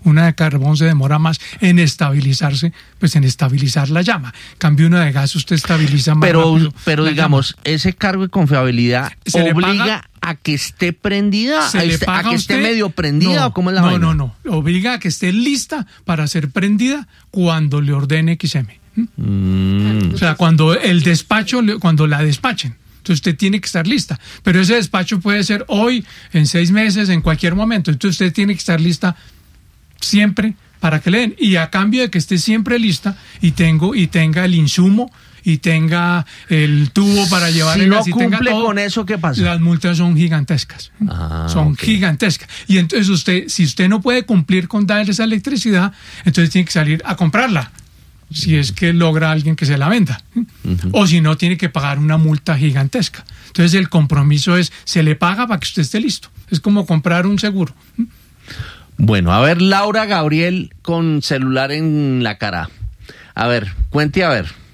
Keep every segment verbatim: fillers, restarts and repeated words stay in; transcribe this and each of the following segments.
Una de carbón se demora más en estabilizarse, pues en estabilizar la llama. Cambio una de gas, usted estabiliza más pero, rápido. Pero digamos, llama. Ese cargo de confiabilidad se obliga a que esté prendida, se a, le este, paga a que usted, esté medio prendida, no, ¿o cómo es la no, vaina? No, no, no. Obliga a que esté lista para ser prendida cuando le ordene X M. Mm. O sea, cuando el despacho, cuando la despachen. Entonces usted tiene que estar lista. Pero ese despacho puede ser hoy, en seis meses, en cualquier momento. Entonces usted tiene que estar lista siempre para que le den. Y a cambio de que esté siempre lista y tengo y tenga el insumo y tenga el tubo para llevar si el no gas y tenga cumple todo, con eso, ¿qué pasa? Las multas son gigantescas. Ah, son okay. gigantescas. Y entonces usted, si usted no puede cumplir con dar esa electricidad, entonces tiene que salir a comprarla. Si es que logra alguien que se la venda. Uh-huh. O si no, tiene que pagar una multa gigantesca. Entonces el compromiso es, se le paga para que usted esté listo. Es como comprar un seguro. Bueno, a ver, Laura Gabriel con celular en la cara. A ver, cuente a ver.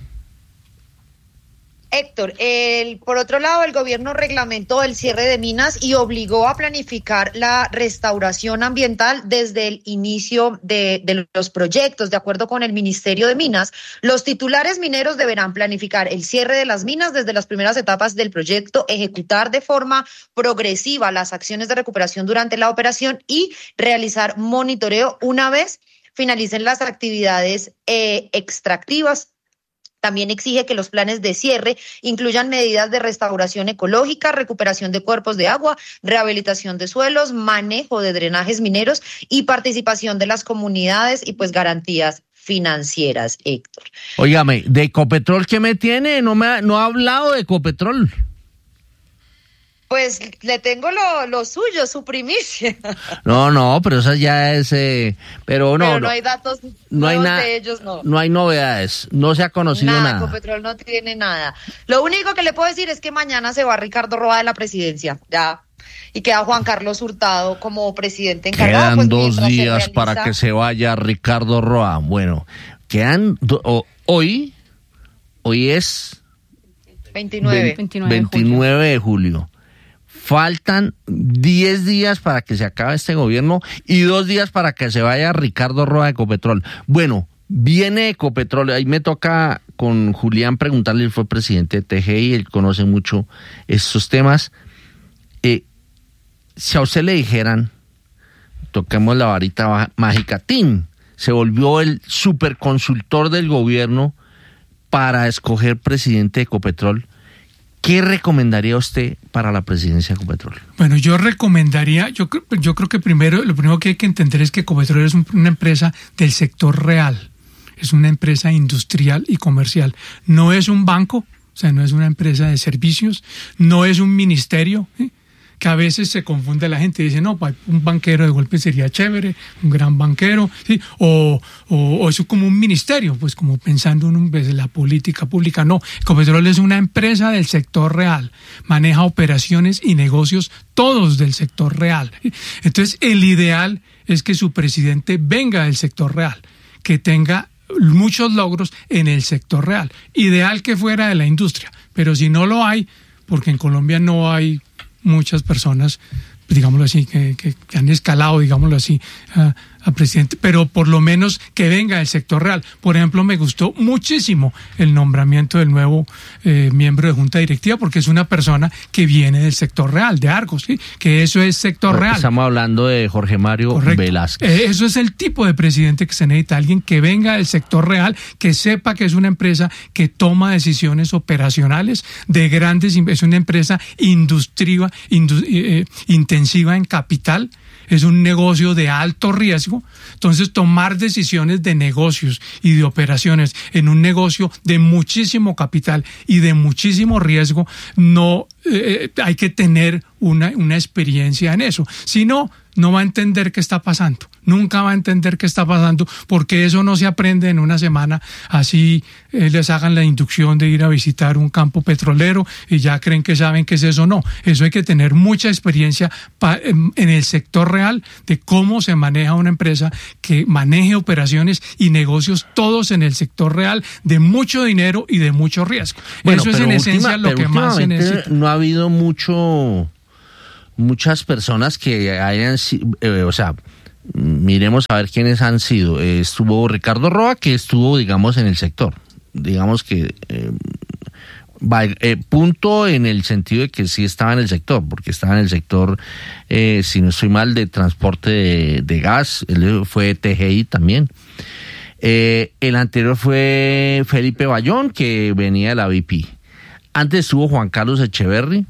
Héctor, el, por otro lado, el gobierno reglamentó el cierre de minas y obligó a planificar la restauración ambiental desde el inicio de, de los proyectos. De acuerdo con el Ministerio de Minas, los titulares mineros deberán planificar el cierre de las minas desde las primeras etapas del proyecto, ejecutar de forma progresiva las acciones de recuperación durante la operación y realizar monitoreo una vez finalicen las actividades eh, extractivas. También exige que los planes de cierre incluyan medidas de restauración ecológica, recuperación de cuerpos de agua, rehabilitación de suelos, manejo de drenajes mineros y participación de las comunidades y pues garantías financieras, Héctor. Óigame, ¿de Ecopetrol qué me tiene? No me ha, no ha hablado de Ecopetrol. Pues le tengo lo, lo suyo, su primicia. No, no, pero esa ya es... Eh, pero no, pero no, no hay datos no hay nada, de ellos, no. No hay novedades, no se ha conocido nada. nada. Ecopetrol no tiene nada. Lo único que le puedo decir es que mañana se va Ricardo Roa de la presidencia, ya. Y queda Juan Carlos Hurtado como presidente encargado. Quedan pues, dos días realiza... para que se vaya Ricardo Roa. Bueno, quedan... Do, oh, hoy, hoy es... veintinueve. veintinueve, veintinueve de julio. Faltan diez días para que se acabe este gobierno y dos días para que se vaya Ricardo Roa de Ecopetrol. Bueno, viene Ecopetrol, ahí me toca con Julián preguntarle, él fue presidente de T G I, él conoce mucho estos temas. Eh, si a usted le dijeran, toquemos la varita mágica, ¡tin!, se volvió el superconsultor del gobierno para escoger presidente de Ecopetrol, ¿qué recomendaría usted para la presidencia de Ecopetrol? Bueno, yo recomendaría, yo, yo creo que primero, lo primero que hay que entender es que Ecopetrol es un, una empresa del sector real, es una empresa industrial y comercial, no es un banco, o sea, no es una empresa de servicios, no es un ministerio, ¿sí?, que a veces se confunde la gente y dice, no, un banquero de golpe sería chévere, un gran banquero, ¿sí?, o, o, o eso como un ministerio, pues como pensando en un, pues, la política pública. No, Ecopetrol es una empresa del sector real, maneja operaciones y negocios todos del sector real. Entonces, el ideal es que su presidente venga del sector real, que tenga muchos logros en el sector real. Ideal que fuera de la industria, pero si no lo hay, porque en Colombia no hay muchas personas, digámoslo así, que, que, que han escalado, digámoslo así, a, a presidente, pero por lo menos que venga del sector real. Por ejemplo, me gustó muchísimo el nombramiento del nuevo eh, miembro de Junta Directiva, porque es una persona que viene del sector real, de Argos, ¿sí?, que eso es sector Bueno, real. Estamos hablando de Jorge Mario Correcto. Velázquez. Eh, eso es el tipo de presidente que se necesita, alguien que venga del sector real, que sepa que es una empresa que toma decisiones operacionales de grandes, es una empresa industriva, indu, eh, intensiva en capital, es un negocio de alto riesgo. Entonces, tomar decisiones de negocios y de operaciones en un negocio de muchísimo capital y de muchísimo riesgo, no eh, hay que tener una, una experiencia en eso. Si no, no va a entender qué está pasando. Nunca va a entender qué está pasando, porque eso no se aprende en una semana. Así eh, les hagan la inducción de ir a visitar un campo petrolero y ya creen que saben qué es eso. No, eso hay que tener mucha experiencia pa, en, en el sector real de cómo se maneja una empresa que maneje operaciones y negocios todos en el sector real de mucho dinero y de mucho riesgo. Bueno, eso es en esencia lo que más se necesita. No ha habido mucho, muchas personas que hayan, eh, o sea, miremos a ver quiénes han sido. Eh, estuvo Ricardo Roa, que estuvo, digamos, en el sector. Digamos que eh, va, eh, punto en el sentido de que sí estaba en el sector, porque estaba en el sector, eh, si no estoy mal, de transporte de, de gas. Él fue T G I también. Eh, el anterior fue Felipe Bayón, que venía de la B P. Antes estuvo Juan Carlos Echeverry,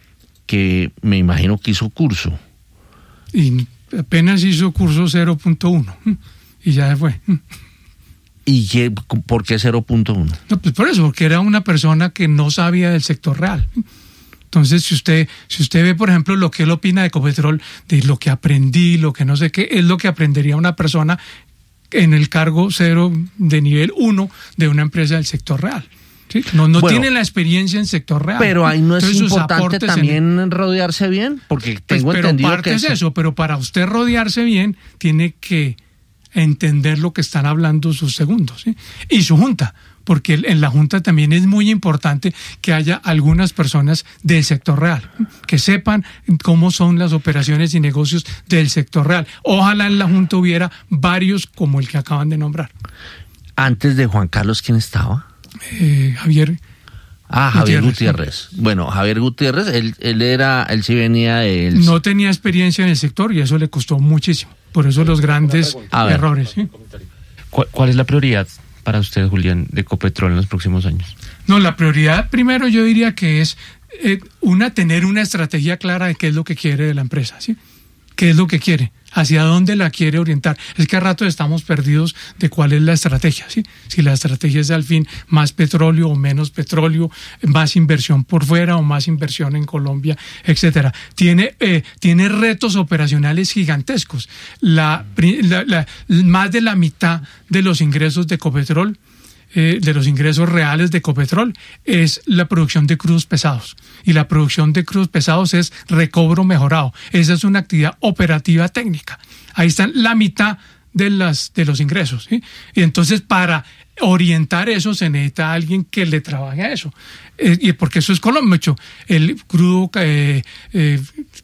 que me imagino que hizo curso. Y apenas hizo curso cero punto uno y ya se fue. ¿Y qué, por qué cero punto uno? No, pues por eso, porque era una persona que no sabía del sector real. Entonces, si usted si usted ve, por ejemplo, lo que él opina de Ecopetrol, de lo que aprendí, lo que no sé qué, es lo que aprendería una persona en el cargo cero de nivel uno de una empresa del sector real. ¿Sí? No, no bueno, tiene la experiencia en sector real. Pero ahí no es Entonces, importante también en... rodearse bien, porque tengo pues, entendido pero parte que es eso, pero para usted rodearse bien tiene que entender lo que están hablando sus segundos, ¿sí? Y su junta, porque en la junta también es muy importante que haya algunas personas del sector real, que sepan cómo son las operaciones y negocios del sector real. Ojalá en la junta hubiera varios como el que acaban de nombrar. Antes de Juan Carlos, ¿quién estaba? Eh, Javier Ah, Javier Gutiérrez. Gutiérrez. Bueno, Javier Gutiérrez, él, él era, él sí venía de... Él... No tenía experiencia en el sector y eso le costó muchísimo. Por eso los grandes errores. ¿Sí? ¿Cuál, ¿Cuál es la prioridad para usted, Julián, de Ecopetrol en los próximos años? No, la prioridad primero yo diría que es eh, una tener una estrategia clara de qué es lo que quiere de la empresa, ¿sí? ¿Qué es lo que quiere? ¿Hacia dónde la quiere orientar? Es que a rato estamos perdidos de cuál es la estrategia, ¿sí? Si la estrategia es al fin más petróleo o menos petróleo, más inversión por fuera o más inversión en Colombia, etcétera. Tiene, eh, tiene retos operacionales gigantescos. La, la, la, más de la mitad de los ingresos de Ecopetrol, Eh, de los ingresos reales de Ecopetrol es la producción de crudos pesados, y la producción de crudos pesados es recobro mejorado. Esa es una actividad operativa técnica. Ahí están la mitad de las de los ingresos, ¿sí? Y entonces para orientar eso se necesita alguien que le trabaje a eso, eh, y porque eso es Colombia. El crudo eh, eh,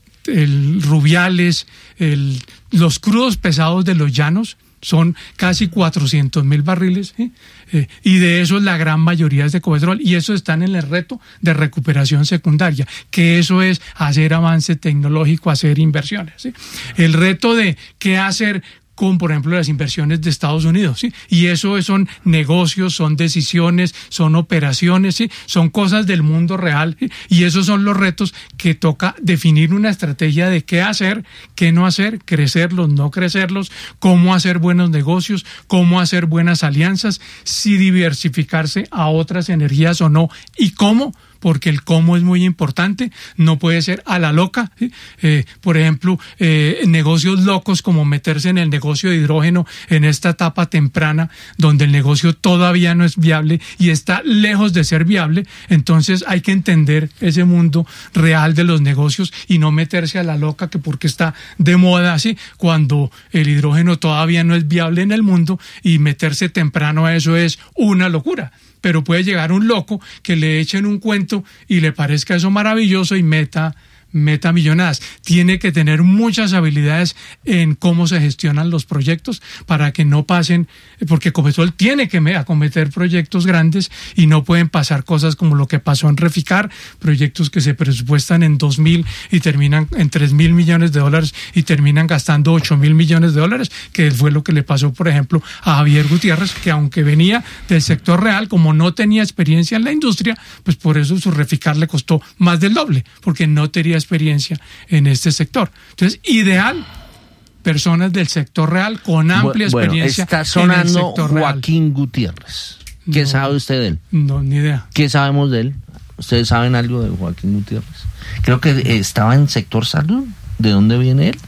el Rubiales, el, los crudos pesados de los llanos son casi cuatrocientos mil barriles, ¿sí? eh, y de eso la gran mayoría es de Ecopetrol, y eso están en el reto de recuperación secundaria, que eso es hacer avance tecnológico, hacer inversiones, ¿sí? El reto de qué hacer con, por ejemplo, las inversiones de Estados Unidos, ¿sí? Y eso son negocios, son decisiones, son operaciones, ¿sí? Son cosas del mundo real, ¿sí? Y esos son los retos que toca definir una estrategia de qué hacer, qué no hacer, crecerlos, no crecerlos, cómo hacer buenos negocios, cómo hacer buenas alianzas, si diversificarse a otras energías o no, y cómo, porque el cómo es muy importante, no puede ser a la loca, ¿sí? eh, por ejemplo, eh, negocios locos como meterse en el negocio de hidrógeno en esta etapa temprana, donde el negocio todavía no es viable y está lejos de ser viable. Entonces hay que entender ese mundo real de los negocios y no meterse a la loca que porque está de moda, ¿sí? Cuando el hidrógeno todavía no es viable en el mundo, y meterse temprano a eso es una locura. Pero puede llegar un loco que le echen un cuento y le parezca eso maravilloso y meta, meta millonadas. Tiene que tener muchas habilidades en cómo se gestionan los proyectos para que no pasen, porque Ecopetrol tiene que acometer proyectos grandes y no pueden pasar cosas como lo que pasó en Reficar, proyectos que se presupuestan en dos mil y terminan en tres mil millones de dólares y terminan gastando ocho mil millones de dólares, que fue lo que le pasó, por ejemplo, a Javier Gutiérrez, que aunque venía del sector real, como no tenía experiencia en la industria, pues por eso su Reficar le costó más del doble, porque no tenía experiencia en este sector. Entonces, ideal, personas del sector real con amplia bueno, experiencia está sonando en el sector Joaquín real. Gutiérrez. ¿Qué no, sabe usted de él? No, ni idea. ¿Qué sabemos de él? ¿Ustedes saben algo de Joaquín Gutiérrez? Creo que estaba en sector salud. ¿De dónde viene él?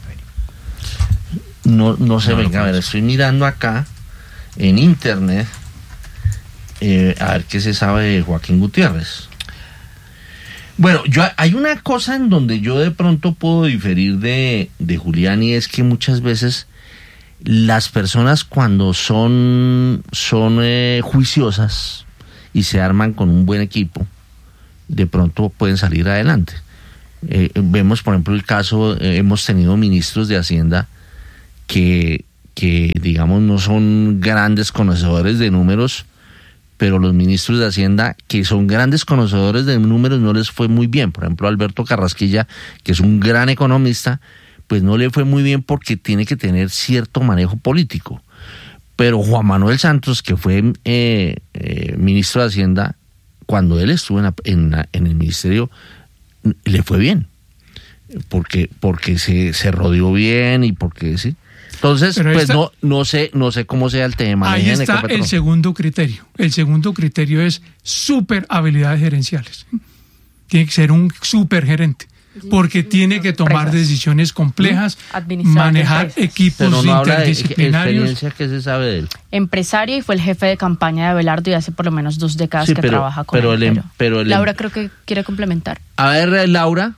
No, no se no, venga, no a ver, estoy mirando acá en internet eh, a ver qué se sabe de Joaquín Gutiérrez. Bueno, yo hay una cosa en donde yo de pronto puedo diferir de, de Julián, y es que muchas veces las personas cuando son, son eh, juiciosas y se arman con un buen equipo, de pronto pueden salir adelante. Eh, vemos, por ejemplo, el caso, eh, hemos tenido ministros de Hacienda que, que, digamos, no son grandes conocedores de números, pero los ministros de Hacienda, que son grandes conocedores de números, no les fue muy bien. Por ejemplo, Alberto Carrasquilla, que es un gran economista, pues no le fue muy bien porque tiene que tener cierto manejo político. Pero Juan Manuel Santos, que fue eh, eh, ministro de Hacienda, cuando él estuvo en, la, en, la, en el ministerio, le fue bien, porque porque se, se rodeó bien y porque sí. Entonces, pero pues esta, no no sé no sé cómo sea el tema. Ahí está el segundo criterio. El segundo criterio es super habilidades gerenciales. Tiene que ser un super gerente, porque tiene que tomar decisiones complejas, manejar empresas. Equipos pero no interdisciplinarios. Habla de ¿Qué se sabe de él? Empresario, y fue el jefe de campaña de Abelardo y hace por lo menos dos décadas sí, que pero, trabaja con pero él. El, pero pero el, Laura creo que quiere complementar. A ver, Laura.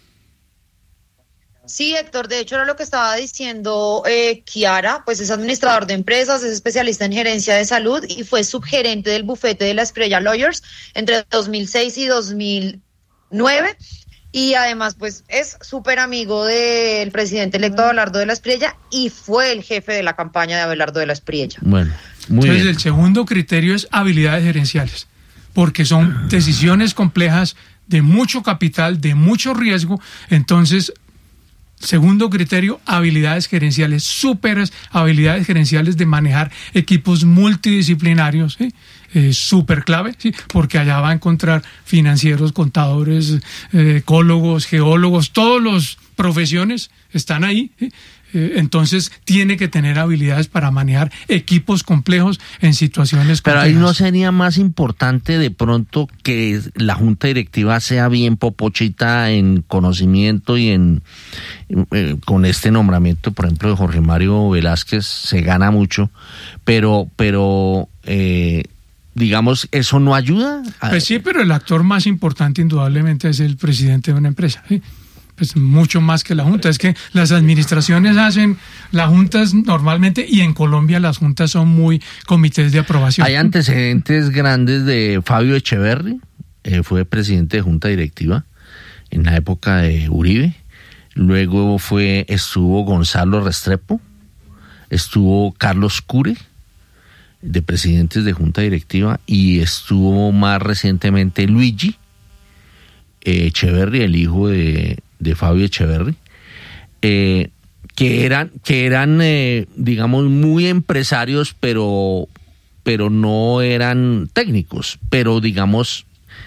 Sí, Héctor, de hecho era lo que estaba diciendo eh, Kiara, pues es administrador de empresas, es especialista en gerencia de salud y fue subgerente del bufete de la Espriella Lawyers entre dos mil seis y dos mil nueve. Y además, pues, es súper amigo del presidente electo Abelardo de la Espriella y fue el jefe de la campaña de Abelardo de la Espriella. Bueno, muy Entonces, bien. el segundo criterio es habilidades gerenciales, porque son decisiones complejas de mucho capital, de mucho riesgo. Entonces, segundo criterio, habilidades gerenciales, súper habilidades gerenciales de manejar equipos multidisciplinarios, ¿sí? Eh, súper clave, ¿sí? Porque allá va a encontrar financieros, contadores, eh, ecólogos, geólogos, todos los profesiones están ahí, ¿sí? Eh, entonces tiene que tener habilidades para manejar equipos complejos en situaciones Pero complejas. ahí no sería más importante de pronto que la junta directiva sea bien popochita en conocimiento y en eh, con este nombramiento, por ejemplo, de Jorge Mario Velázquez se gana mucho, pero pero eh, digamos, ¿eso no ayuda? Pues sí, pero el actor más importante indudablemente es el presidente de una empresa, ¿sí? Pues mucho más que la Junta. Es que las administraciones hacen, las juntas normalmente, y en Colombia las juntas son muy comités de aprobación. Hay antecedentes grandes de Fabio Echeverri, eh, fue presidente de junta directiva en la época de Uribe. Luego fue estuvo Gonzalo Restrepo, estuvo Carlos Cure, de presidentes de junta directiva, y estuvo más recientemente Luigi eh, Echeverri, el hijo de de Fabio Echeverri, eh, que eran, que eran eh, digamos, muy empresarios, pero, pero no eran técnicos, pero digamos,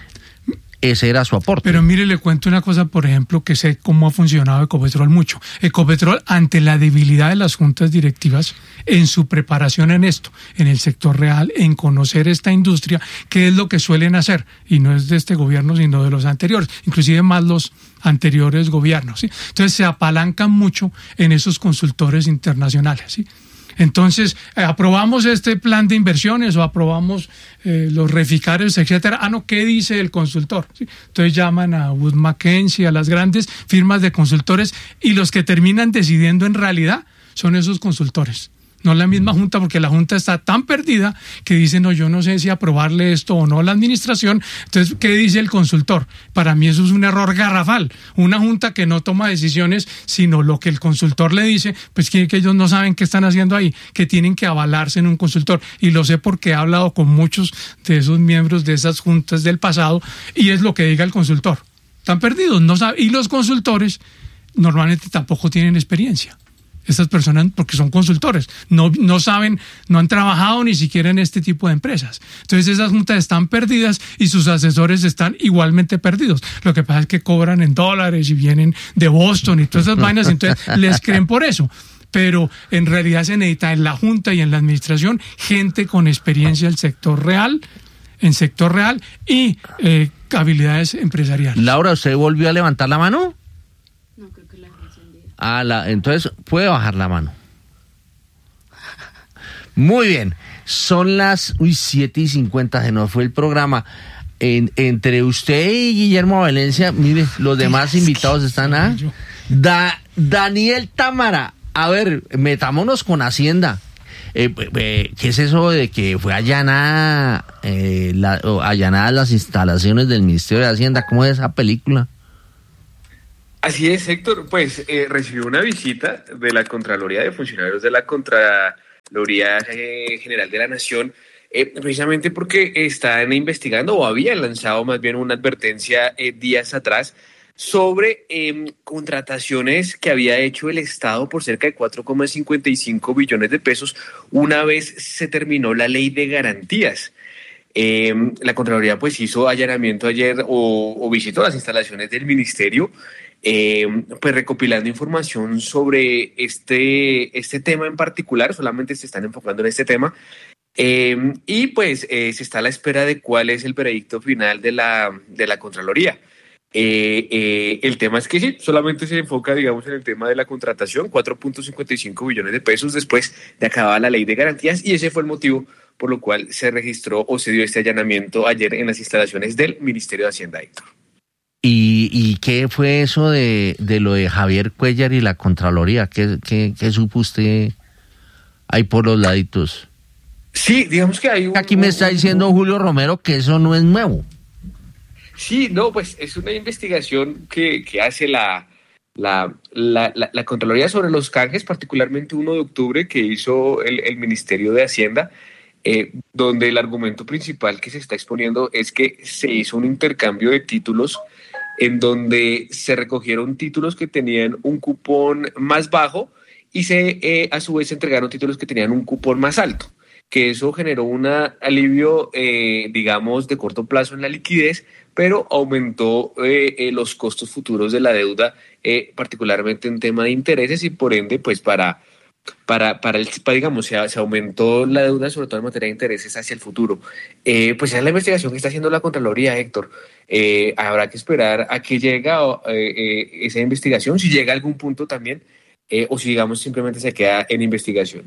ese era su aporte. Pero mire, le cuento una cosa, por ejemplo, que sé cómo ha funcionado Ecopetrol mucho. Ecopetrol, ante la debilidad de las juntas directivas, en su preparación en esto, en el sector real, en conocer esta industria, qué es lo que suelen hacer, y no es de este gobierno, sino de los anteriores, inclusive más los anteriores gobiernos, ¿sí? Entonces se apalancan mucho en esos consultores internacionales, ¿sí? Entonces, eh, aprobamos este plan de inversiones o aprobamos eh, los reficarios, etcétera. Ah, no, ¿qué dice el consultor? ¿Sí? Entonces llaman a Wood Mackenzie, a las grandes firmas de consultores, y los que terminan decidiendo en realidad son esos consultores. No la misma junta, porque la junta está tan perdida que dice, no, yo no sé si aprobarle esto o no a la administración. Entonces, ¿qué dice el consultor? Para mí eso es un error garrafal. Una junta que no toma decisiones, sino lo que el consultor le dice, pues que, que ellos no saben qué están haciendo ahí, que tienen que avalarse en un consultor. Y lo sé porque he hablado con muchos de esos miembros de esas juntas del pasado, y es lo que diga el consultor. Están perdidos, no saben. Y los consultores normalmente tampoco tienen experiencia. Estas personas, porque son consultores, no, no saben, no han trabajado ni siquiera en este tipo de empresas. Entonces esas juntas están perdidas y sus asesores están igualmente perdidos. Lo que pasa es que cobran en dólares y vienen de Boston y todas esas vainas, entonces les creen por eso. Pero en realidad se necesita en la junta y en la administración gente con experiencia del sector real, en sector real y eh, habilidades empresariales. Laura, ¿usted volvió a levantar la mano? Ah, la, entonces puede bajar la mano. Muy bien. Son las uy, siete y cincuenta, se nos fue el programa. En, entre usted y Guillermo Valencia, mire, los demás invitados están a da, Daniel Támara. A ver, metámonos con Hacienda. Eh, eh, ¿Qué es eso de que fue allanada, eh, la, allanadas las instalaciones del Ministerio de Hacienda? ¿Cómo es esa película? Así es, Héctor. Pues eh, recibió una visita de la Contraloría, de funcionarios de la Contraloría eh, General de la Nación, eh, precisamente porque están investigando o habían lanzado más bien una advertencia eh, días atrás sobre eh, contrataciones que había hecho el Estado por cerca de cuatro coma cincuenta y cinco billones de pesos una vez se terminó la ley de garantías. Eh, la Contraloría pues hizo allanamiento ayer o, o visitó las instalaciones del Ministerio, eh, pues recopilando información sobre este, este tema en particular. Solamente se están enfocando en este tema. Eh, y pues eh, se está a la espera de cuál es el veredicto final de la, de la Contraloría. Eh, eh, el tema es que sí, solamente se enfoca, digamos, en el tema de la contratación, cuatro punto cincuenta y cinco billones de pesos después de acabada la ley de garantías, y ese fue el motivo por lo cual se registró o se dio este allanamiento ayer en las instalaciones del Ministerio de Hacienda, Héctor. ¿Y, y qué fue eso de, de lo de Javier Cuéllar y la Contraloría? ¿Qué, qué, qué supo usted ahí por los laditos? Sí, digamos que hay un... Aquí me está diciendo Julio Romero que eso no es nuevo. Sí, no, pues es una investigación que, que hace la, la, la, la, la Contraloría sobre los canjes, particularmente uno de octubre que hizo el, el Ministerio de Hacienda, eh, donde el argumento principal que se está exponiendo es que se hizo un intercambio de títulos en donde se recogieron títulos que tenían un cupón más bajo y se eh, a su vez entregaron títulos que tenían un cupón más alto, que eso generó un alivio, eh, digamos, de corto plazo en la liquidez, pero aumentó eh, eh, los costos futuros de la deuda, eh, particularmente en tema de intereses, y por ende, pues para, para, para el, para, digamos, se, se aumentó la deuda, sobre todo en materia de intereses hacia el futuro. Eh, pues esa es la investigación que está haciendo la Contraloría, Héctor. Eh, habrá que esperar a que llegue eh, eh, esa investigación, si llega a algún punto también, eh, o si, digamos, simplemente se queda en investigación.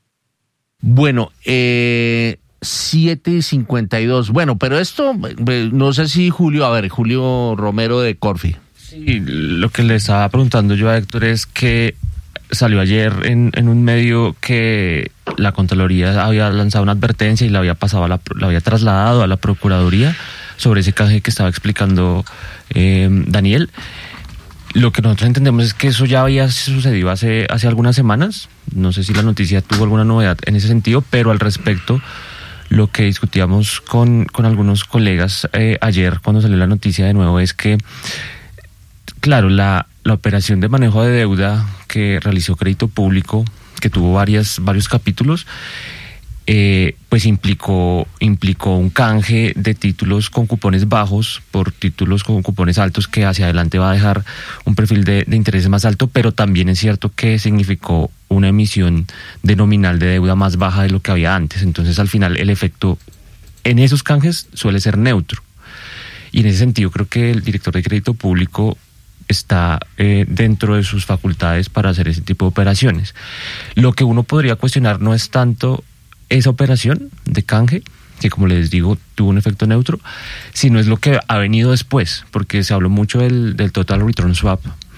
Bueno, eh... siete y cincuenta y dos. Bueno, pero esto, no sé si Julio, a ver, Julio Romero de Corfi. Sí, lo que le estaba preguntando yo a Héctor es que salió ayer en, en un medio que la Contraloría había lanzado una advertencia y la había pasado a la, la había trasladado a la Procuraduría sobre ese canje que estaba explicando eh, Daniel. Lo que nosotros entendemos es que eso ya había sucedido hace, hace algunas semanas. No sé si la noticia tuvo alguna novedad en ese sentido, pero al respecto, lo que discutíamos con, con algunos colegas eh, ayer cuando salió la noticia de nuevo es que, claro, la, la operación de manejo de deuda que realizó Crédito Público, que tuvo varias, varios capítulos, eh, pues implicó, implicó un canje de títulos con cupones bajos por títulos con cupones altos, que hacia adelante va a dejar un perfil de, de intereses más alto, pero también es cierto que significó una emisión de nominal de deuda más baja de lo que había antes. Entonces, al final, el efecto en esos canjes suele ser neutro. Y en ese sentido, creo que el director de Crédito Público está eh, dentro de sus facultades para hacer ese tipo de operaciones. Lo que uno podría cuestionar no es tanto esa operación de canje, que como les digo, tuvo un efecto neutro, sino es lo que ha venido después, porque se habló mucho del, del Total Return Swap,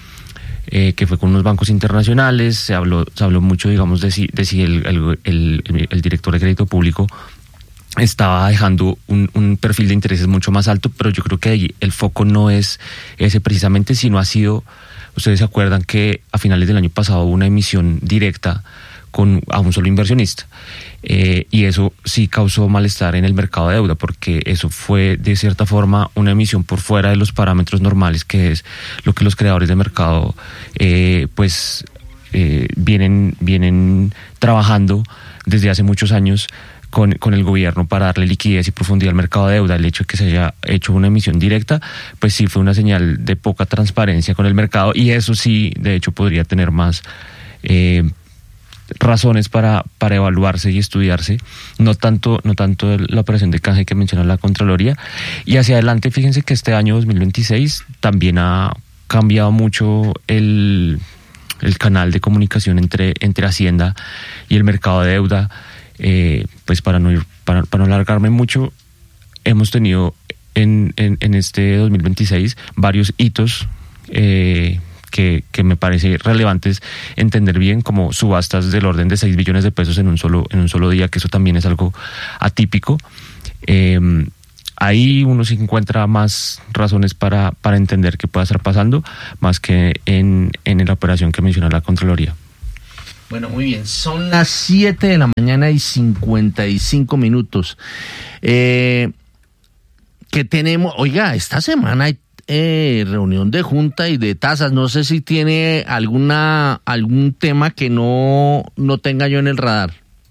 Eh, que fue con unos bancos internacionales. Se habló, se habló mucho, digamos, de si, de si el, el, el, el director de Crédito Público estaba dejando un, un perfil de intereses mucho más alto, pero yo creo que ahí el foco no es ese precisamente, sino ha sido, ustedes se acuerdan que a finales del año pasado hubo una emisión directa con a un solo inversionista, eh, y eso sí causó malestar en el mercado de deuda, porque eso fue de cierta forma una emisión por fuera de los parámetros normales, que es lo que los creadores de mercado eh, pues eh, vienen, vienen trabajando desde hace muchos años con, con el gobierno para darle liquidez y profundidad al mercado de deuda. El hecho de que se haya hecho una emisión directa, pues sí fue una señal de poca transparencia con el mercado, y eso sí, de hecho, podría tener más eh, razones para, para evaluarse y estudiarse, no tanto, no tanto la operación de canje que menciona la Contraloría. Y hacia adelante, fíjense que este año dos mil veintiséis también ha cambiado mucho el, el canal de comunicación entre, entre Hacienda y el mercado de deuda. Eh, pues para no ir, para, para no alargarme mucho, hemos tenido en, en, en este dos mil veintiséis varios hitos eh, Que, que me parece relevantes entender bien, como subastas del orden de seis billones de pesos en un solo, en un solo día, que eso también es algo atípico. Eh, ahí uno sí encuentra más razones para, para entender qué puede estar pasando, más que en, en la operación que menciona la Contraloría. Bueno, muy bien, son las siete de la mañana y cincuenta y cinco minutos. Eh, que tenemos, oiga, esta semana hay eh, reunión de junta y de tasas, no sé si tiene alguna algún tema que no, no tenga yo en el radar.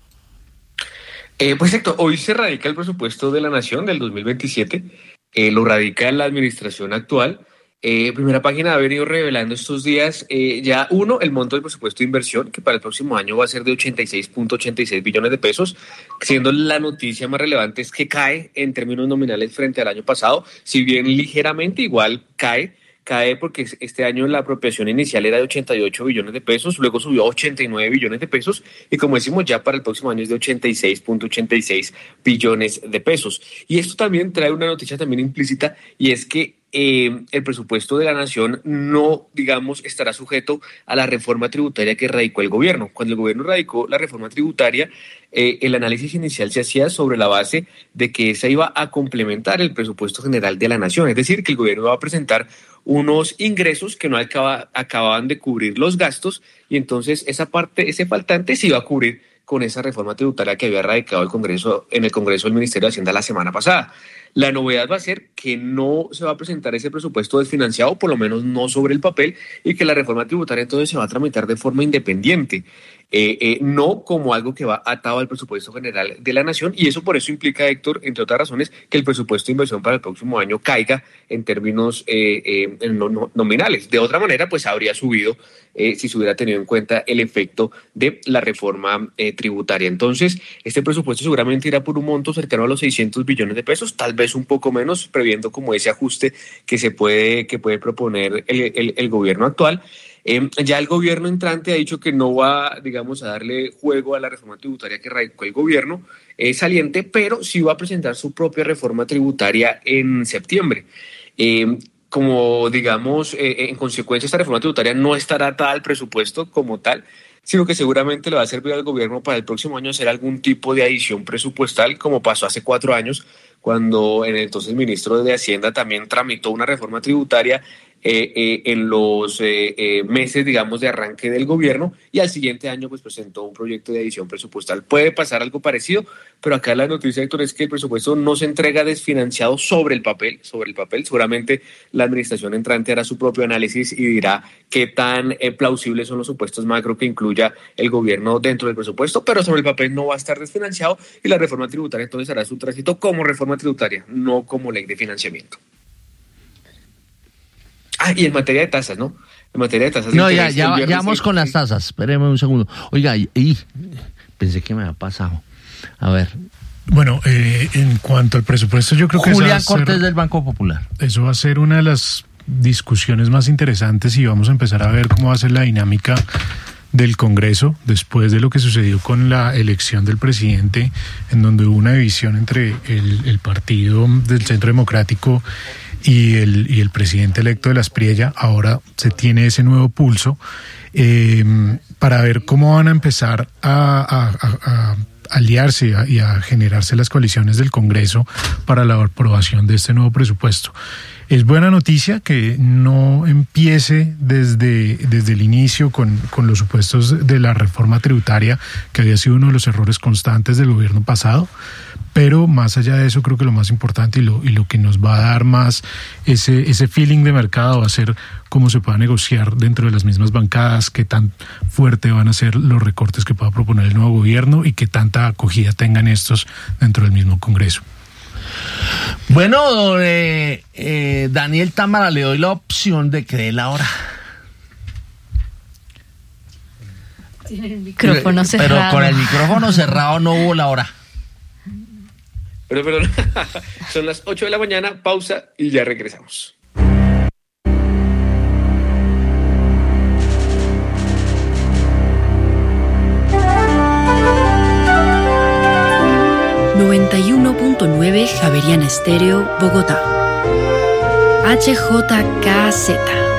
Eh, pues exacto, hoy se radica el presupuesto de la Nación del dos mil veintisiete, eh, lo radica la administración actual. Eh, Primera Página ha venido revelando estos días eh, ya uno, el monto del presupuesto de inversión, que para el próximo año va a ser de ochenta y seis punto ochenta y seis billones de pesos, siendo la noticia más relevante es que cae en términos nominales frente al año pasado, si bien ligeramente igual cae, cae porque este año la apropiación inicial era de ochenta y ocho billones de pesos, luego subió a ochenta y nueve billones de pesos y como decimos ya para el próximo año es de ochenta y seis punto ochenta y seis billones de pesos. Y esto también trae una noticia también implícita y es que Eh, el presupuesto de la Nación no, digamos, estará sujeto a la reforma tributaria que radicó el gobierno. Cuando el gobierno radicó la reforma tributaria, eh, el análisis inicial se hacía sobre la base de que esa iba a complementar el presupuesto general de la Nación, es decir, que el gobierno iba a presentar unos ingresos que no acaba, acababan de cubrir los gastos y entonces esa parte, ese faltante se iba a cubrir con esa reforma tributaria que había radicado el Congreso, en el Congreso del Ministerio de Hacienda la semana pasada. La novedad va a ser que no se va a presentar ese presupuesto desfinanciado, por lo menos no sobre el papel, y que la reforma tributaria entonces se va a tramitar de forma independiente, eh, eh, no como algo que va atado al presupuesto general de la Nación, y eso por eso implica, Héctor, entre otras razones, que el presupuesto de inversión para el próximo año caiga en términos eh, eh, no, no, nominales. De otra manera, pues habría subido eh, si se hubiera tenido en cuenta el efecto de la reforma eh, tributaria. Entonces, este presupuesto seguramente irá por un monto cercano a los seiscientos billones de pesos, tal vez un poco menos, previendo como ese ajuste que se puede, que puede proponer el, el, el gobierno actual. Eh, ya el gobierno entrante ha dicho que no va, digamos, a darle juego a la reforma tributaria que radicó el gobierno eh, saliente, pero sí va a presentar su propia reforma tributaria en septiembre. Eh, como, digamos, eh, en consecuencia esta reforma tributaria no estará atada al presupuesto como tal, sino que seguramente le va a servir al gobierno para el próximo año hacer algún tipo de adición presupuestal, como pasó hace cuatro años, cuando el entonces ministro de Hacienda también tramitó una reforma tributaria eh, eh, en los eh, eh, meses, digamos, de arranque del gobierno, y al siguiente año pues presentó un proyecto de adición presupuestal. Puede pasar algo parecido, pero acá la noticia, Héctor, es que el presupuesto no se entrega desfinanciado sobre el papel, sobre el papel. Seguramente la administración entrante hará su propio análisis y dirá qué tan eh, plausibles son los supuestos macro que incluya el gobierno dentro del presupuesto, pero sobre el papel no va a estar desfinanciado y la reforma tributaria entonces hará su tránsito como reforma tributaria, no como ley de financiamiento. Ah, y en materia de tasas, ¿no? En materia de tasas. No, ya, ya, ya vamos con las tasas. Espéreme un segundo. Oiga, y, y pensé que me había pasado. A ver. Bueno, eh, en cuanto al presupuesto, yo creo que Julián Cortés del Banco Popular. Eso va a ser una de las discusiones más interesantes y vamos a empezar a ver cómo va a ser la dinámica del Congreso después de lo que sucedió con la elección del presidente, en donde hubo una división entre el, el partido del Centro Democrático y el, y el presidente electo de la Aspriella. Ahora se tiene ese nuevo pulso eh, para ver cómo van a empezar a, a, a, a aliarse y a generarse las coaliciones del Congreso para la aprobación de este nuevo presupuesto. Es buena noticia que no empiece desde, desde el inicio con, con los supuestos de la reforma tributaria, que había sido uno de los errores constantes del gobierno pasado, pero más allá de eso creo que lo más importante y lo, y lo que nos va a dar más ese, ese feeling de mercado va a ser cómo se pueda negociar dentro de las mismas bancadas, qué tan fuerte van a ser los recortes que pueda proponer el nuevo gobierno y qué tanta acogida tengan estos dentro del mismo Congreso. Bueno, eh, eh, Daniel Támara, le doy la opción de que dé la hora. Tiene el micrófono cerrado. Pero con el micrófono cerrado no hubo la hora. Pero, pero, son las ocho de la mañana, pausa y ya regresamos. noventa y uno punto nueve Javeriana Estéreo, Bogotá. H J K Z.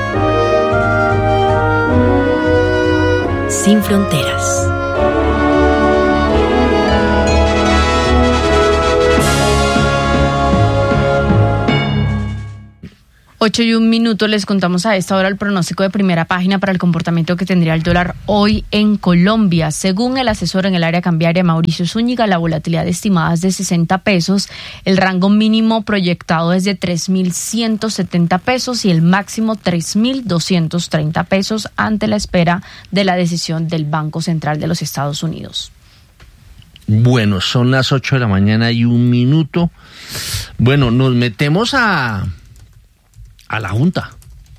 Sin fronteras. Ocho y un minuto, les contamos a esta hora el pronóstico de primera página para el comportamiento que tendría el dólar hoy en Colombia. Según el asesor en el área cambiaria Mauricio Zúñiga, la volatilidad estimada es de sesenta pesos, el rango mínimo proyectado es de tres mil ciento setenta pesos y el máximo tres mil doscientos treinta pesos ante la espera de la decisión del Banco Central de los Estados Unidos. Bueno, son las ocho de la mañana y un minuto. Bueno, nos metemos a... a la Junta.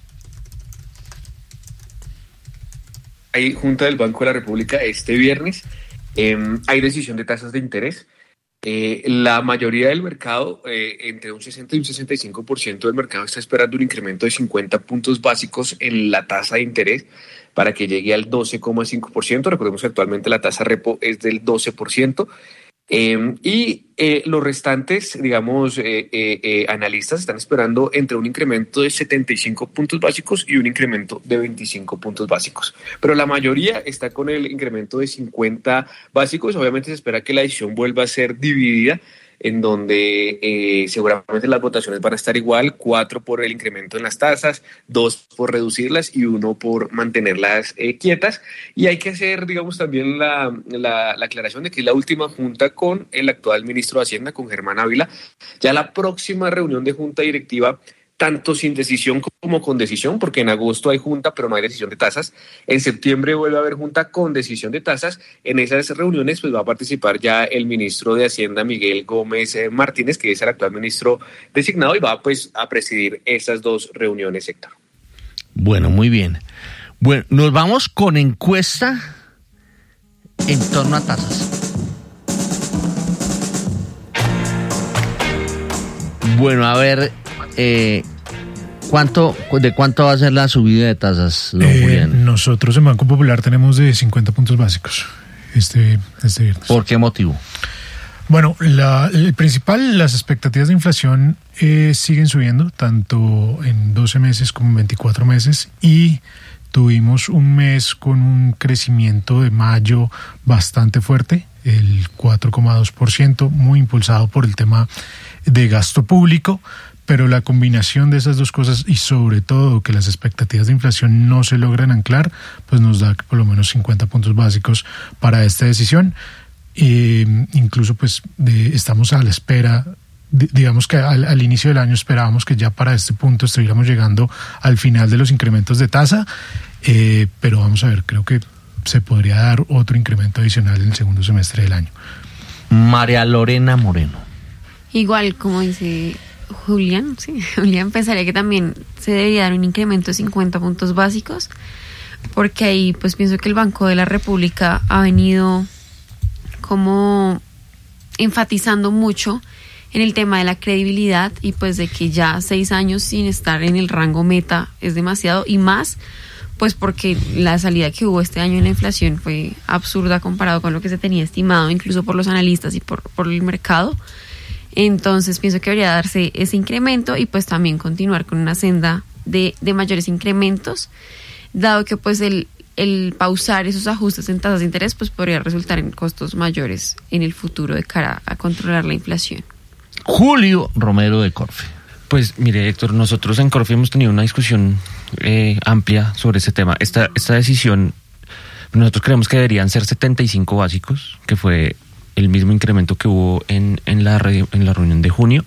Hay Junta del Banco de la República este viernes. Eh, hay decisión de tasas de interés. Eh, la mayoría del mercado, eh, entre un sesenta y un sesenta y cinco por ciento del mercado, está esperando un incremento de cincuenta puntos básicos en la tasa de interés para que llegue al doce coma cinco por ciento. Recordemos que actualmente la tasa repo es del doce por ciento. Eh, y eh, los restantes, digamos, eh, eh, eh, analistas están esperando entre un incremento de setenta y cinco puntos básicos y un incremento de veinticinco puntos básicos. Pero la mayoría está con el incremento de cincuenta básicos. Obviamente se espera que la decisión vuelva a ser dividida, en donde eh, seguramente las votaciones van a estar igual, cuatro por el incremento en las tasas, dos por reducirlas y uno por mantenerlas eh, quietas. Y hay que hacer, digamos, también la, la, la aclaración de que es la última junta con el actual ministro de Hacienda, con Germán Ávila. Ya la próxima reunión de junta directiva, tanto sin decisión como con decisión, porque en agosto hay junta, pero no hay decisión de tasas. En septiembre vuelve a haber junta con decisión de tasas. En esas reuniones pues va a participar ya el ministro de Hacienda, Miguel Gómez eh, Martínez, que es el actual ministro designado, y va pues a presidir esas dos reuniones, Héctor. Bueno, muy bien. Bueno, nos vamos con encuesta en torno a tasas. Bueno, a ver... Eh, ¿cuánto, ¿De cuánto va a ser la subida de tasas, don eh, Julián? Nosotros en Banco Popular tenemos de cincuenta puntos básicos este, este viernes. ¿Por qué motivo? Bueno, la, el principal, las expectativas de inflación eh, siguen subiendo, tanto en doce meses como en veinticuatro meses, y tuvimos un mes con un crecimiento de mayo bastante fuerte, el cuatro coma dos por ciento, muy impulsado por el tema de gasto público. Pero la combinación de esas dos cosas y sobre todo que las expectativas de inflación no se logran anclar, pues nos da por lo menos cincuenta puntos básicos para esta decisión. Eh, incluso pues de, estamos a la espera, de, digamos que al, al inicio del año esperábamos que ya para este punto estuviéramos llegando al final de los incrementos de tasa, eh, pero vamos a ver, creo que se podría dar otro incremento adicional en el segundo semestre del año. María Lorena Moreno. Igual, como dice Julián, sí, Julián, pensaría que también se debería dar un incremento de cincuenta puntos básicos, porque ahí pues pienso que el Banco de la República ha venido como enfatizando mucho en el tema de la credibilidad y pues de que ya seis años sin estar en el rango meta es demasiado, y más pues porque la salida que hubo este año en la inflación fue absurda comparado con lo que se tenía estimado incluso por los analistas y por, por el mercado. Entonces pienso que debería darse ese incremento y pues también continuar con una senda de, de mayores incrementos, dado que pues el, el pausar esos ajustes en tasas de interés pues podría resultar en costos mayores en el futuro de cara a controlar la inflación. Julio Romero de Corfe. Pues mire, Héctor, nosotros en Corfe hemos tenido una discusión eh, amplia sobre ese tema. Esta, esta decisión, nosotros creemos que deberían ser setenta y cinco básicos, que fue el mismo incremento que hubo en, en, la, en la reunión de junio.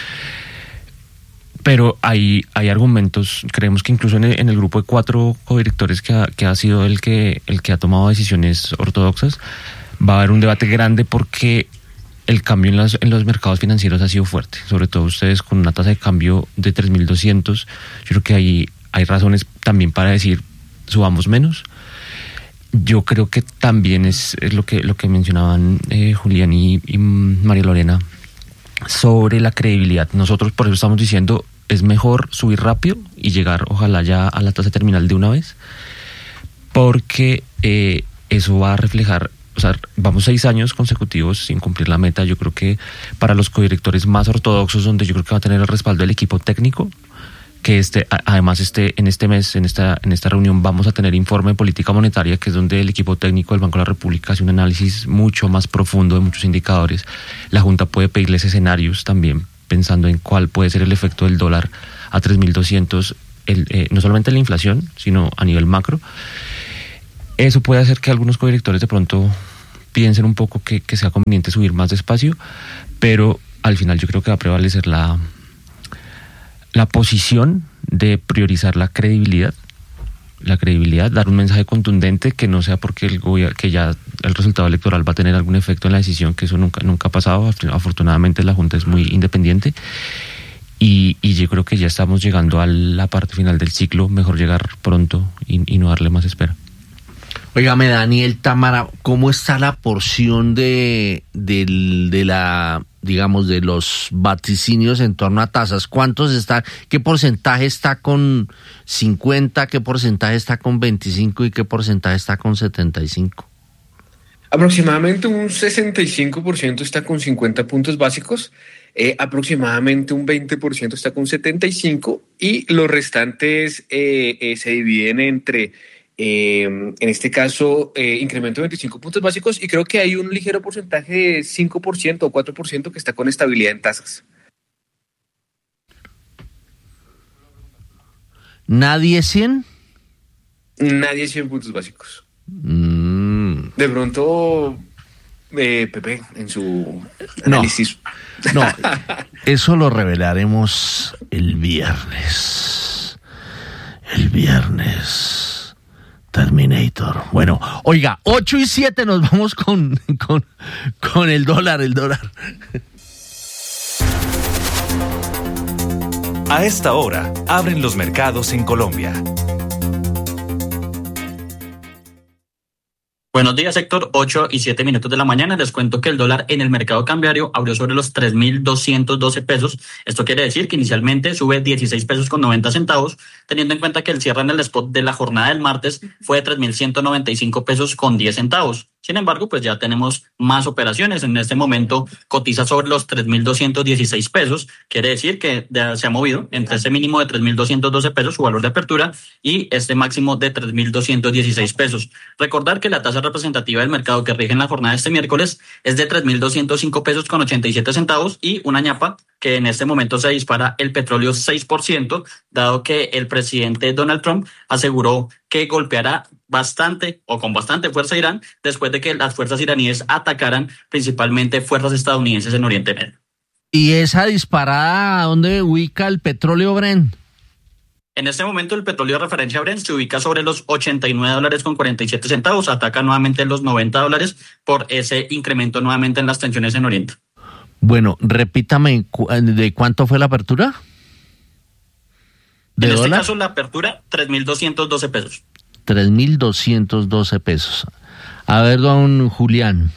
Pero hay, hay argumentos, creemos que incluso en el, en el grupo de cuatro codirectores que ha, que ha sido el que, el que ha tomado decisiones ortodoxas, va a haber un debate grande porque el cambio en, las, en los mercados financieros ha sido fuerte. Sobre todo ustedes con una tasa de cambio de tres mil doscientos, yo creo que hay, hay razones también para decir subamos menos. Yo creo que también es, es lo que lo que mencionaban eh, Julián y, y María Lorena sobre la credibilidad. Nosotros por eso estamos diciendo es mejor subir rápido y llegar ojalá ya a la tasa terminal de una vez, porque eh, eso va a reflejar, o sea, vamos seis años consecutivos sin cumplir la meta. Yo creo que para los codirectores más ortodoxos, donde yo creo que va a tener el respaldo del equipo técnico, que este, además este, en este mes, en esta, en esta reunión vamos a tener informe de política monetaria, que es donde el equipo técnico del Banco de la República hace un análisis mucho más profundo de muchos indicadores. La Junta puede pedirles escenarios también, pensando en cuál puede ser el efecto del dólar a tres mil doscientos, el, eh, no solamente la inflación, sino a nivel macro. Eso puede hacer que algunos codirectores de pronto piensen un poco que, que sea conveniente subir más despacio, pero al final yo creo que va a prevalecer la, la posición de priorizar la credibilidad, la credibilidad, dar un mensaje contundente que no sea porque el gobierno, que ya el resultado electoral va a tener algún efecto en la decisión, que eso nunca, nunca ha pasado. Afortunadamente la Junta es muy independiente y, y yo creo que ya estamos llegando a la parte final del ciclo, mejor llegar pronto y, y no darle más espera. Óigame, Daniel Támara, ¿cómo está la porción de, de, de la, digamos, de los vaticinios en torno a tasas? ¿Cuántos está, qué porcentaje está con cincuenta, qué porcentaje está con veinticinco y qué porcentaje está con setenta y cinco? Aproximadamente un sesenta y cinco por ciento está con cincuenta puntos básicos, eh, aproximadamente un veinte por ciento está con setenta y cinco y los restantes eh, eh, se dividen entre... Eh, en este caso, eh, incremento de veinticinco puntos básicos y creo que hay un ligero porcentaje de cinco por ciento o cuatro por ciento que está con estabilidad en tasas. ¿Nadie cien? Nadie cien puntos básicos. Mm. De pronto, eh, Pepe, en su análisis. No, no, eso lo revelaremos el viernes. El viernes. Terminator. Bueno, oiga, ocho y siete nos vamos con, con, con el dólar, el dólar. A esta hora, abren los mercados en Colombia. Buenos días, Héctor. ocho y siete minutos de la mañana. Les cuento que el dólar en el mercado cambiario abrió sobre los tres mil doscientos doce pesos. Esto quiere decir que inicialmente sube dieciséis pesos con noventa centavos, teniendo en cuenta que el cierre en el spot de la jornada del martes fue de tres mil ciento noventa y cinco pesos con diez centavos. Sin embargo, pues ya tenemos más operaciones. En este momento cotiza sobre los tres mil doscientos dieciséis pesos. Quiere decir que se ha movido entre ese mínimo de tres mil doscientos doce pesos, su valor de apertura, y este máximo de tres mil doscientos dieciséis pesos. Recordar que la tasa representativa del mercado que rige en la jornada de este miércoles es de tres mil doscientos cinco pesos con ochenta y siete centavos y una ñapa que en este momento se dispara el petróleo seis por ciento, dado que el presidente Donald Trump aseguró que golpeará bastante o con bastante fuerza a Irán después de que las fuerzas iraníes atacaran principalmente fuerzas estadounidenses en Oriente Medio. ¿Y esa disparada dónde ubica el petróleo Brent? En este momento el petróleo de referencia Brent se ubica sobre los ochenta y nueve dólares con cuarenta y siete centavos, ataca nuevamente los noventa dólares por ese incremento nuevamente en las tensiones en Oriente. Bueno, repítame, ¿de cuánto fue la apertura? En este dólar? Caso la apertura, tres mil doscientos doce pesos. tres mil doscientos doce pesos. A ver, don Julián.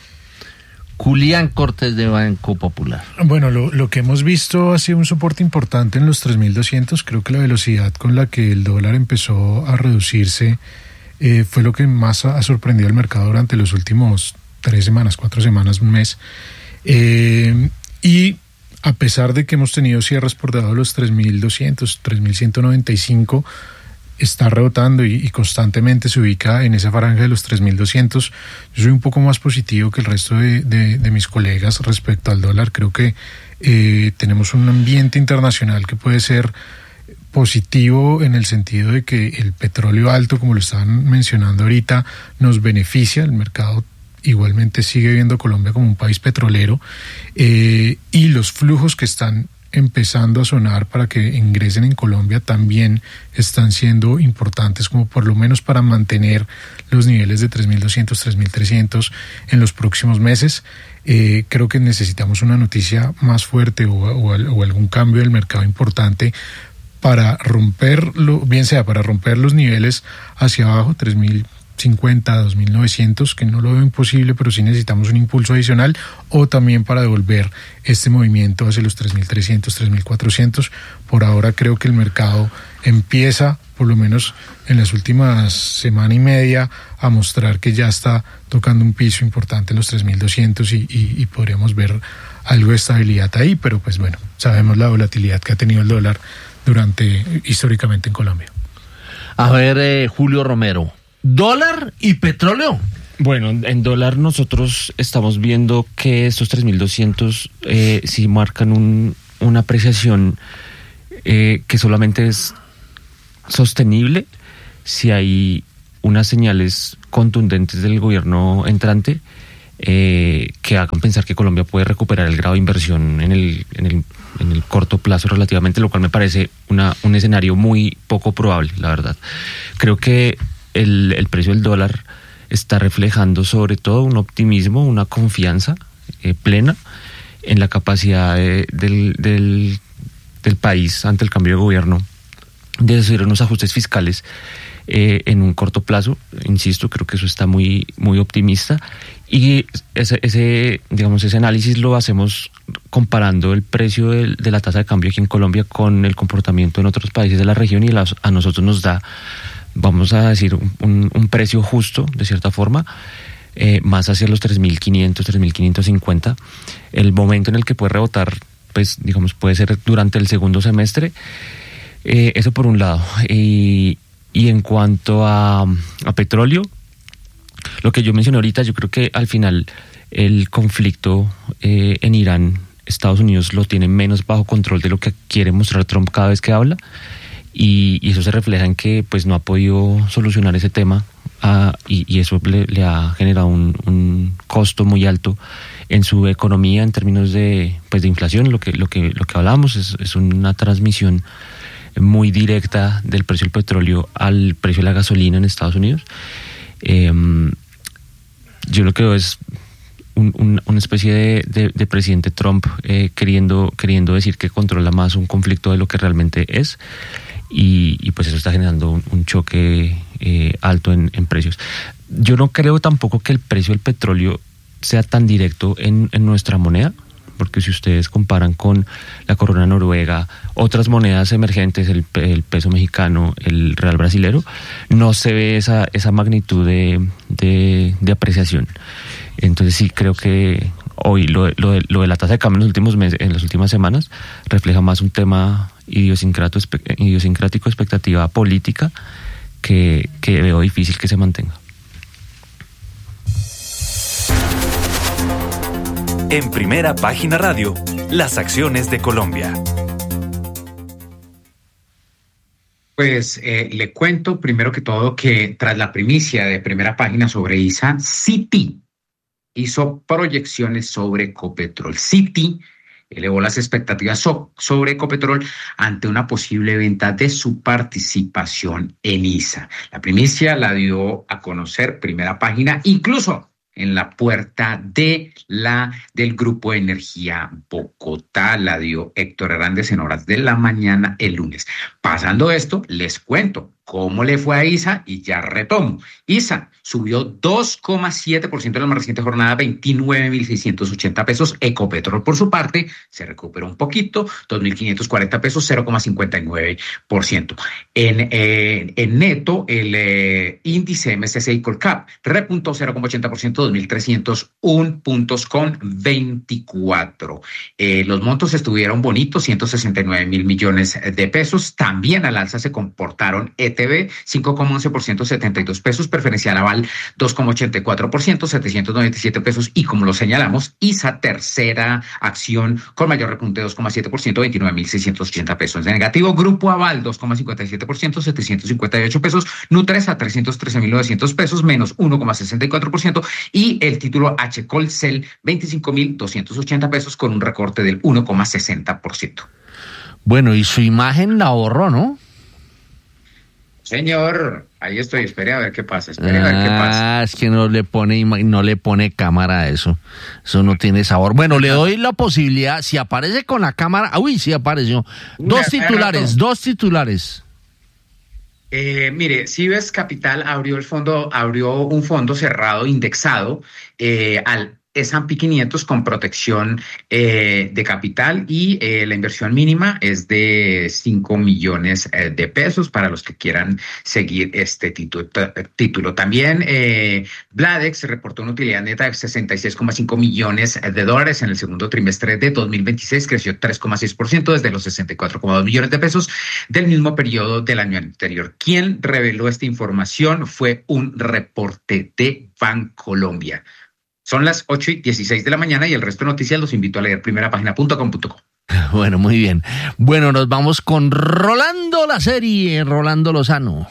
Julián Cortés de Banco Popular. Bueno, lo, lo que hemos visto ha sido un soporte importante en los tres mil doscientos. Creo que la velocidad con la que el dólar empezó a reducirse eh, fue lo que más ha, ha sorprendido al mercado durante los últimos tres semanas, cuatro semanas, un mes. Eh, y a pesar de que hemos tenido cierres por debajo de los tres mil doscientos, tres mil ciento noventa y cinco, está rebotando y, y constantemente se ubica en esa franja de los tres mil doscientos. Yo soy un poco más positivo que el resto de, de, de mis colegas respecto al dólar. Creo que eh, tenemos un ambiente internacional que puede ser positivo en el sentido de que el petróleo alto, como lo estaban mencionando ahorita, nos beneficia. El mercado igualmente sigue viendo a Colombia como un país petrolero eh, y los flujos que están empezando a sonar para que ingresen en Colombia también están siendo importantes, como por lo menos para mantener los niveles de tres mil doscientos, tres mil trescientos en los próximos meses. Eh, creo que necesitamos una noticia más fuerte o, o, o algún cambio del mercado importante para romperlo, bien sea para romper los niveles hacia abajo, tres mil cincuenta, dos mil novecientos, que no lo veo imposible, pero sí necesitamos un impulso adicional, o también para devolver este movimiento hacia los tres mil trescientos, tres mil cuatrocientos. Por ahora creo que el mercado empieza, por lo menos en las últimas semana y media, a mostrar que ya está tocando un piso importante en los tres mil doscientos y, y, y podríamos ver algo de estabilidad ahí, pero pues bueno, sabemos la volatilidad que ha tenido el dólar durante históricamente en Colombia. A ver, eh, Julio Romero, ¿dólar y petróleo? Bueno, en dólar nosotros estamos viendo que estos tres mil doscientos eh, sí marcan un, una apreciación eh, que solamente es sostenible si hay unas señales contundentes del gobierno entrante eh, que hagan pensar que Colombia puede recuperar el grado de inversión en el, en el, en el corto plazo relativamente, lo cual me parece una, un escenario muy poco probable, la verdad. Creo que el, el precio del dólar está reflejando sobre todo un optimismo, una confianza eh, plena en la capacidad de, del, del, del país ante el cambio de gobierno de hacer unos ajustes fiscales eh, en un corto plazo. Insisto, creo que eso está muy, muy optimista, y ese, ese, digamos, ese análisis lo hacemos comparando el precio de, de la tasa de cambio aquí en Colombia con el comportamiento en otros países de la región, y las, a nosotros nos da, vamos a decir, un, un precio justo, de cierta forma, eh, más hacia los tres mil quinientos, tres mil quinientos cincuenta. El momento en el que puede rebotar, pues, digamos, puede ser durante el segundo semestre. Eh, eso por un lado. Y, y en cuanto a, a petróleo, lo que yo mencioné ahorita, yo creo que al final el conflicto eh, en Irán, Estados Unidos lo tiene menos bajo control de lo que quiere mostrar Trump cada vez que habla, y, y eso se refleja en que pues no ha podido solucionar ese tema, uh, y, y eso le, le ha generado un, un costo muy alto en su economía en términos de pues de inflación. Lo que lo que lo que hablábamos es, es una transmisión muy directa del precio del petróleo al precio de la gasolina en Estados Unidos. Eh, yo lo que veo es un, un, una especie de, de, de presidente Trump eh, queriendo, queriendo decir que controla más un conflicto de lo que realmente es, y, y pues eso está generando un, un choque eh, alto en, en precios. Yo no creo tampoco que el precio del petróleo sea tan directo en, en nuestra moneda, porque si ustedes comparan con la corona noruega, otras monedas emergentes, el, el peso mexicano, el real brasilero, no se ve esa, esa magnitud de, de, de apreciación. Entonces sí creo que hoy lo, lo, de, lo de la tasa de cambio en los últimos meses, en las últimas semanas, refleja más un tema idiosincrático, idiosincrático, expectativa política, que, que veo difícil que se mantenga. En Primera Página Radio, las acciones de Colombia. Pues eh, le cuento primero que todo que tras la primicia de Primera Página sobre I S A, Citi hizo proyecciones sobre Ecopetrol. Citi elevó las expectativas so- sobre Ecopetrol ante una posible venta de su participación en I S A. La primicia la dio a conocer Primera Página, incluso en la puerta de la del Grupo Energía Bogotá. La dio Héctor Hernández en horas de la mañana el lunes. Pasando esto, les cuento cómo le fue a I S A y ya retomo. I S A subió dos coma siete por ciento en la más reciente jornada, veintinueve mil seiscientos ochenta pesos. Ecopetrol, por su parte, se recuperó un poquito, dos mil quinientos cuarenta pesos, cero coma cincuenta y nueve por ciento. En, eh, en neto, el eh, índice M S C I Colcap repuntó cero coma ochenta por ciento, dos mil trescientos uno puntos con veinticuatro. Eh, los montos estuvieron bonitos, ciento sesenta y nueve mil millones de pesos. También al alza se comportaron E T B, cinco coma once por ciento, setenta y dos pesos. Preferencial Aval, dos coma ochenta y cuatro por ciento, setecientos noventa y siete pesos. Y como lo señalamos, I S A, tercera acción con mayor repunte, dos coma siete por ciento, veintinueve mil seiscientos ochenta pesos. De negativo, Grupo Aval, dos coma cincuenta y siete por ciento, setecientos cincuenta y ocho pesos. Nutresa, trescientos trece mil novecientos pesos, menos uno coma sesenta y cuatro por ciento. Y el título H. Colcel, veinticinco mil doscientos ochenta pesos, con un recorte del uno coma sesenta por ciento. Bueno, y su imagen la borró, ¿no? Señor, ahí estoy, espere a ver qué pasa, espere a ver qué pasa. Ah, es que no le pone no le pone cámara a eso. Eso no tiene sabor. Bueno, le doy la posibilidad, si aparece con la cámara, uy, sí apareció. Dos titulares, dos titulares. Eh, mire, Cibes Capital abrió el fondo, abrió un fondo cerrado indexado eh, al S and P quinientos con protección eh, de capital, y eh, la inversión mínima es de cinco millones eh, de pesos para los que quieran seguir este título. título. También eh, Bladex reportó una utilidad neta de sesenta y seis coma cinco millones de dólares en el segundo trimestre de dos mil veintiséis, creció tres coma seis por ciento desde los sesenta y cuatro coma dos millones de pesos del mismo periodo del año anterior. Quien reveló esta información fue un reporte de Bancolombia. Son las ocho y dieciséis de la mañana y el resto de noticias los invito a leer primerapágina punto com punto co. Bueno, muy bien. Bueno, nos vamos con Rolando la serie, Rolando Lozano.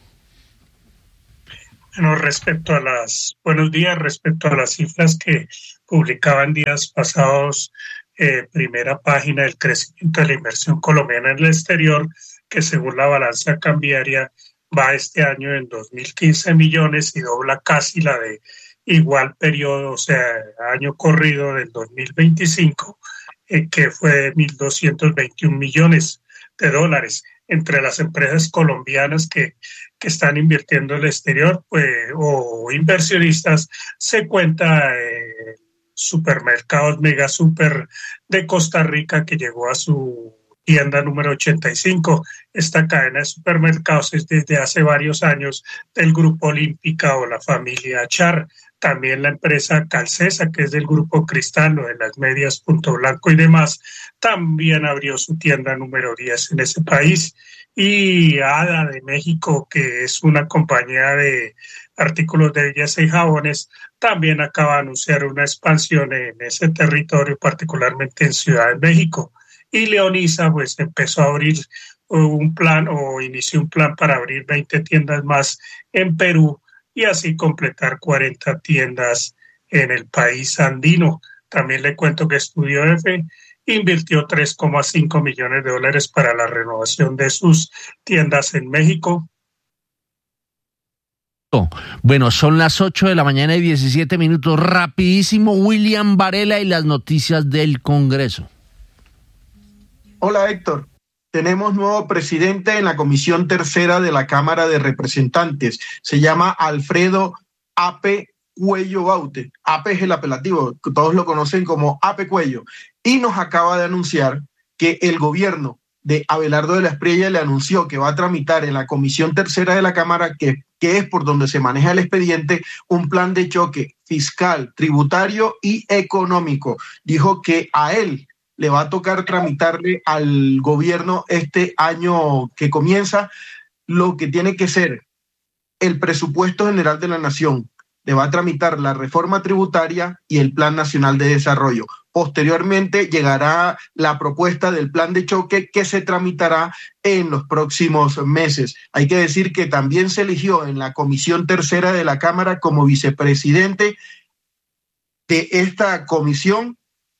Bueno, respecto a las, buenos días, respecto a las cifras que publicaban días pasados, eh, primera página del crecimiento de la inversión colombiana en el exterior, que según la balanza cambiaria va este año en dos mil quince millones y dobla casi la de igual periodo, o sea, año corrido del dos mil veinticinco, eh, que fue de mil doscientos veintiún millones de dólares. Entre las empresas colombianas que, que están invirtiendo en el exterior, pues, o inversionistas, se cuenta eh, Supermercados Mega Super de Costa Rica, que llegó a su tienda número ochenta y cinco. Esta cadena de supermercados es desde hace varios años del Grupo Olímpica o la familia Char. También la empresa Calcesa, que es del Grupo Cristal, o de las medias Punto Blanco y demás, también abrió su tienda número diez en ese país. Y Ada de México, que es una compañía de artículos de belleza y jabones, también acaba de anunciar una expansión en ese territorio, particularmente en Ciudad de México. Y Leonisa pues empezó a abrir un plan o inició un plan para abrir veinte tiendas más en Perú y así completar cuarenta tiendas en el país andino. También le cuento que Estudio F invirtió tres coma cinco millones de dólares para la renovación de sus tiendas en México. Bueno, son las ocho de la mañana y diecisiete minutos. Rapidísimo, William Varela y las noticias del Congreso. Hola, Héctor. Tenemos nuevo presidente en la Comisión Tercera de la Cámara de Representantes. Se llama Alfredo Ape Cuello Baute. Ape es el apelativo, todos lo conocen como Ape Cuello. Y nos acaba de anunciar que el gobierno de Abelardo de la Espriella le anunció que va a tramitar en la Comisión Tercera de la Cámara, que, que es por donde se maneja el expediente, un plan de choque fiscal, tributario y económico. Dijo que a él le va a tocar tramitarle al gobierno este año que comienza lo que tiene que ser el presupuesto general de la nación. Le va a tramitar la reforma tributaria y el Plan Nacional de Desarrollo. Posteriormente llegará la propuesta del plan de choque que se tramitará en los próximos meses. Hay que decir que también se eligió en la Comisión Tercera de la Cámara como vicepresidente de esta comisión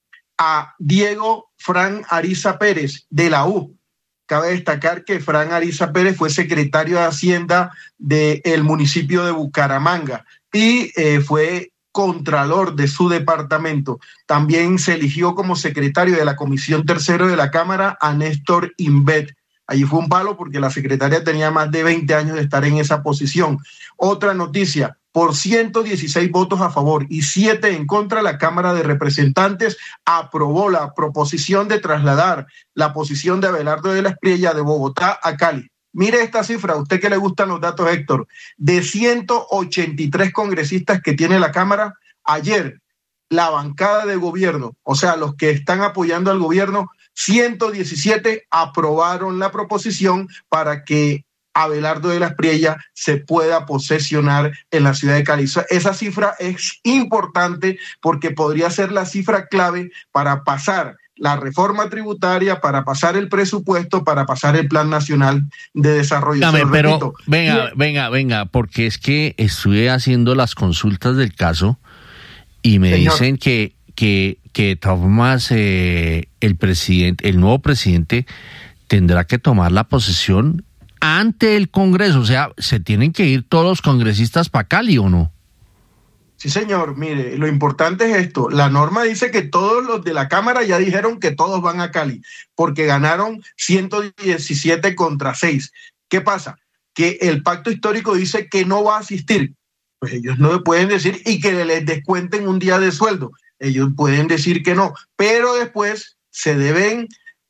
a Diego Fran Ariza Pérez, de la U. Cabe destacar que Fran Ariza Pérez fue secretario de Hacienda del municipio de Bucaramanga y eh, fue contralor de su departamento. También se eligió como secretario de la Comisión Tercera de la Cámara a Néstor Invet. Allí fue un palo porque la secretaria tenía más de veinte años de estar en esa posición. Otra noticia: por ciento dieciséis votos a favor y siete en contra, la Cámara de Representantes aprobó la proposición de trasladar la posición de Abelardo de la Espriella de Bogotá a Cali. Mire esta cifra, a usted que le gustan los datos, Héctor. De ciento ochenta y tres congresistas que tiene la Cámara, ayer la bancada de gobierno, o sea, los que están apoyando al gobierno, ciento diecisiete aprobaron la proposición para que Abelardo de la Espriella se pueda posesionar en la ciudad de Cali. Esa cifra es importante porque podría ser la cifra clave para pasar la reforma tributaria, para pasar el presupuesto, para pasar el Plan Nacional de Desarrollo. Dame, pero repito. venga, venga, venga, porque es que estuve haciendo las consultas del caso y me Señor. dicen que, que, que de todas formas eh, el presidente, el nuevo presidente tendrá que tomar la posesión ante el Congreso, o sea, ¿se tienen que ir todos los congresistas para Cali o no? Sí, señor, mire, lo importante es esto, la norma dice que todos los de la Cámara ya dijeron que todos van a Cali, porque ganaron ciento diecisiete contra seis. ¿Qué pasa? Que el pacto histórico dice que no va a asistir, pues ellos no pueden decir, y que les descuenten un día de sueldo, ellos pueden decir que no, pero después se deben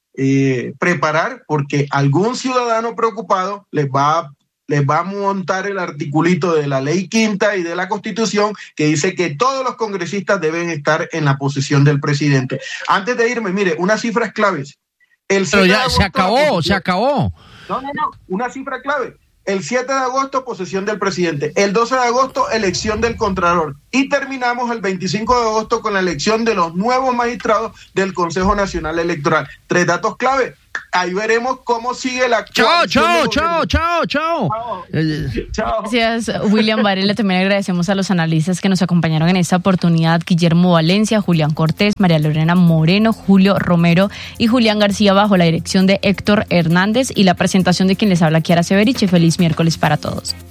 Eh, preparar porque algún ciudadano preocupado les va, les va a montar el articulito de la ley quinta y de la Constitución que dice que todos los congresistas deben estar en la posesión del presidente. Antes de irme, mire, unas cifras claves. El Pero ya se acabó, se acabó. No, no, no, una cifra clave. El siete de agosto, posesión del presidente. El doce de agosto, elección del contralor. Y terminamos el veinticinco de agosto con la elección de los nuevos magistrados del Consejo Nacional Electoral. Tres datos clave. Ahí veremos cómo sigue la... Chao, chao, chao, chao, chao. Chao. Gracias, William Varela. También agradecemos a los analistas que nos acompañaron en esta oportunidad. Guillermo Valencia, Julián Cortés, María Lorena Moreno, Julio Romero y Julián García, bajo la dirección de Héctor Hernández y la presentación de quien les habla, Kiara Severich. Feliz miércoles para todos.